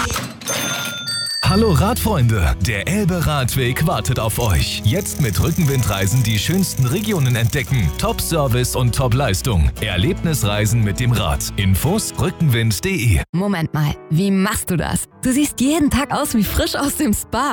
Hallo Radfreunde, der Elbe-Radweg wartet auf euch. Jetzt mit Rückenwindreisen die schönsten Regionen entdecken. Top-Service und Top-Leistung. Erlebnisreisen mit dem Rad. Infos rückenwind.de. Moment mal, wie machst du das? Du siehst jeden Tag aus wie frisch aus dem Spa.